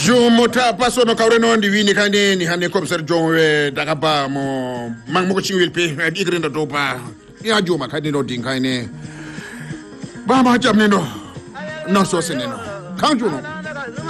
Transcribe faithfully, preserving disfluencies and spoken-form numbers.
Jumota paso no kaureno ndi wini kane ni hane komisar John Dagaba mo mang mo chingwil pe digrinda topa ya juma kane no ding kane ba ma jamne no no so seneno kanjuno